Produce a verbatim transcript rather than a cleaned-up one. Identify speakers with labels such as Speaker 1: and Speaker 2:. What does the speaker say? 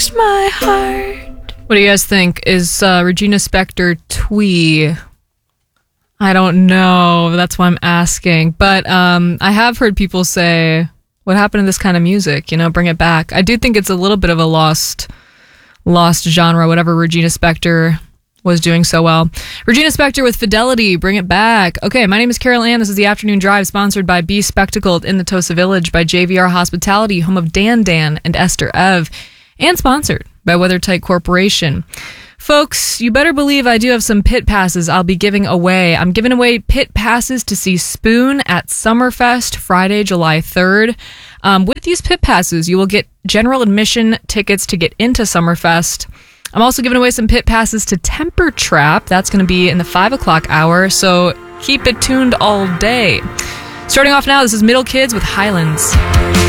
Speaker 1: touch my heart.
Speaker 2: What do you guys think? Is uh, Regina Spektor twee? I don't know. That's why I'm asking. But um, I have heard people say, what happened to this kind of music? You know, bring it back. I do think it's a little bit of a lost, lost genre, whatever Regina Spektor was doing so well. Regina Spektor with Fidelity, bring it back. Okay, my name is Carol Ann. This is the Afternoon Drive, sponsored by Be Spectacled in the Tosa Village, by J V R Hospitality, home of Dan Dan and Esther Ev, and sponsored by WeatherTight Corporation. Folks, you better believe I do have some pit passes I'll be giving away. I'm giving away pit passes to see Spoon at Summerfest Friday, July third. Um, with these pit passes, you will get general admission tickets to get into Summerfest. I'm also giving away some pit passes to Temper Trap. That's going to be in the five o'clock hour, so keep it tuned all day. Starting off now, this is Middle Kids with Highlands.